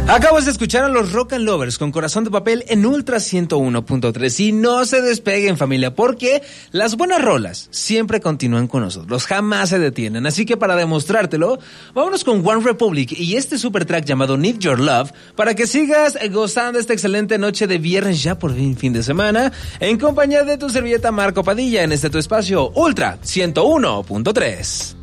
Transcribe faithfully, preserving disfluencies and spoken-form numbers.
Acabas de escuchar a los Rock and Lovers con Corazón de Papel en Ultra ciento uno punto tres. Y no se despeguen, familia, porque las buenas rolas siempre continúan con nosotros, jamás se detienen. Así que para demostrártelo, vámonos con One Republic y este super track llamado Need Your Love, para que sigas gozando esta excelente noche de viernes, ya por fin fin de semana, en compañía de tu servilleta Marco Padilla en este tu espacio Ultra ciento uno punto tres.